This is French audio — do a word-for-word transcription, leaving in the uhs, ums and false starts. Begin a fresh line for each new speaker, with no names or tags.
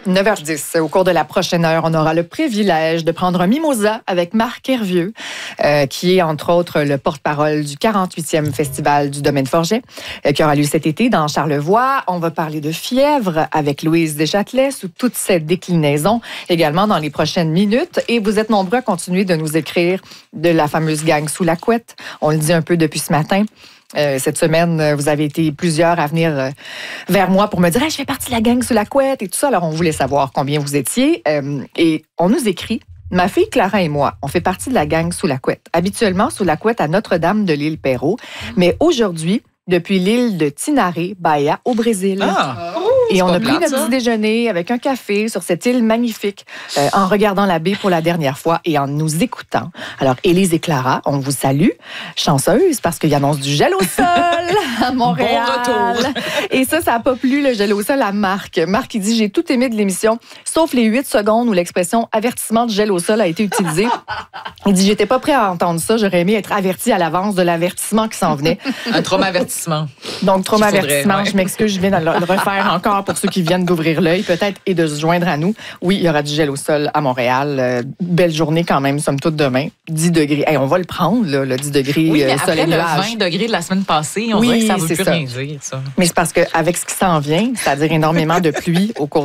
neuf heures dix. Au cours de la prochaine heure, on aura le privilège de prendre un mimosa avec Marc Hervieux, euh, qui est entre autres le porte-parole du quarante-huitième Festival du Domaine Forget, euh, qui aura lieu cet été dans Charlevoix. On va parler de fièvre avec Louise Deschâtelet sous toute cette déclinaison, également dans les prochaines minutes. Et vous êtes nombreux à continuer de nous écrire de la fameuse gang sous la couette. On le dit un peu depuis ce matin. Euh, cette semaine, vous avez été plusieurs à venir euh, vers moi pour me dire hey, « je fais partie de la gang sous la couette » et tout ça. Alors, on voulait savoir combien vous étiez. Euh, et on nous écrit, ma fille Clara et moi, on fait partie de la gang sous la couette. Habituellement, sous la couette à Notre-Dame de l'île Perrot. Mais aujourd'hui, depuis l'île de Tinaré, Bahia, au Brésil.
Ah!
Et on a pris
plate,
notre
ça.
petit déjeuner avec un café sur cette île magnifique euh, en regardant la baie pour la dernière fois et en nous écoutant. Alors, Élise et Clara, on vous salue. Chanceuse parce qu'il annonce du gel au sol à Montréal.
Bon retour.
Et ça, ça n'a pas plu, le gel au sol à Marc. Marc, il dit, j'ai tout aimé de l'émission, sauf les huit secondes où l'expression avertissement de gel au sol a été utilisée. Il dit, j'étais pas prêt à entendre ça. J'aurais aimé être averti à l'avance de l'avertissement qui s'en venait.
Un trauma-avertissement.
Donc, trauma-avertissement,
ouais.
je m'excuse, je viens de le le refaire encore pour ceux qui viennent d'ouvrir l'œil, peut-être, et de se joindre à nous. Oui, il y aura du gel au sol à Montréal. Euh, belle journée quand même, somme toute demain. dix degrés. Hey, on va le prendre, là, le dix degrés
Oui, mais
euh,
après
soleil
le
nuage.
vingt degrés de la semaine passée, on
Oui,
dirait que ça ne veut
c'est
plus
ça.
rien dire, ça.
Mais c'est parce qu'avec ce qui s'en vient, c'est-à-dire énormément de pluie au cours